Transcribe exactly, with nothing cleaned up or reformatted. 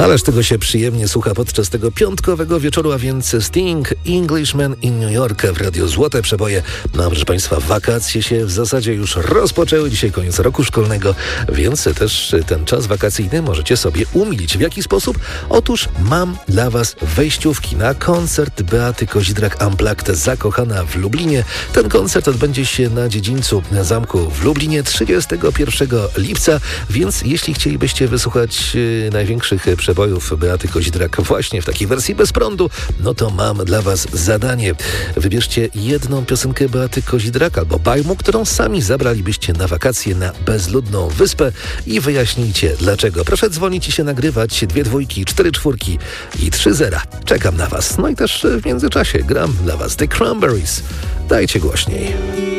Ależ tego się przyjemnie słucha podczas tego piątkowego wieczoru, a więc Sting, Englishman in New York w Radiu Złote Przeboje. No, proszę Państwa, wakacje się w zasadzie już rozpoczęły. Dzisiaj koniec roku szkolnego, więc też ten czas wakacyjny możecie sobie umilić. W jaki sposób? Otóż mam dla Was wejściówki na koncert Beaty Kozidrak Unplugged Zakochana w Lublinie. Ten koncert odbędzie się na dziedzińcu zamku w Lublinie trzydziestego pierwszego lipca, więc jeśli chcielibyście wysłuchać yy, największych przebojów Beaty Kozidrak właśnie w takiej wersji bez prądu, no to mam dla Was zadanie. Wybierzcie jedną piosenkę Beaty Kozidrak albo bajmu, którą sami zabralibyście na wakacje na bezludną wyspę i wyjaśnijcie dlaczego. Proszę dzwonić i się nagrywać. Dwie dwójki, cztery czwórki i trzy zera. Czekam na Was. No i też w międzyczasie gram dla Was The Cranberries. Dajcie głośniej.